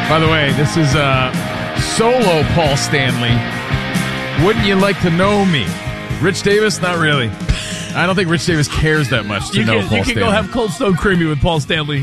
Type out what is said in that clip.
By the way, this is solo Paul Stanley. Wouldn't you like to know me? Rich Davis, not really. I don't think Rich Davis cares that much to know Paul Stanley. You can go have Cold Stone Creamy with Paul Stanley.